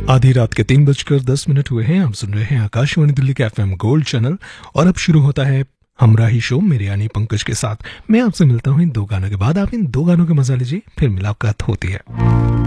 आधी रात के 3:10 हुए हैं। आप सुन रहे हैं आकाशवाणी दिल्ली के एफएम गोल्ड चैनल और अब शुरू होता है हमराही शो मेरे यानी पंकज के साथ। मैं आपसे मिलता हूं इन दो गानों के बाद। आप इन दो गानों का मजा लीजिए, फिर मुलाकात होती है।